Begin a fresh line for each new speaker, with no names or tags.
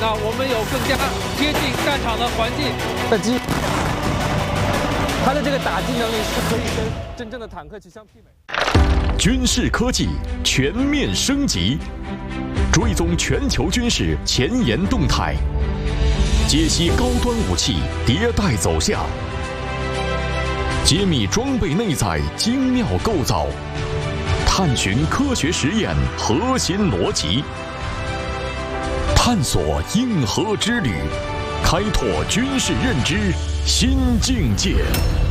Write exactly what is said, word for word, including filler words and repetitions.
呢，我们有更加贴近战场的环境。
的机，它的这个打击能力是可以跟真正的坦克去相媲美。
军事科技全面升级，追踪全球军事前沿动态，解析高端武器迭代走向，揭秘装备内在精妙构造，探寻科学实验核心逻辑，探索硬核之旅，开拓军事认知新境界。